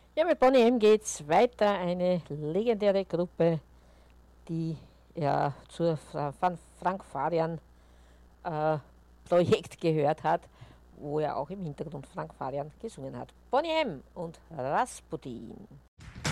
Ja, mit Boney M geht's weiter. Eine legendäre Gruppe, die ja zur Frank Farian Projekt gehört hat, wo er auch im Hintergrund Frank Farian gesungen hat. Boney M und Rasputin.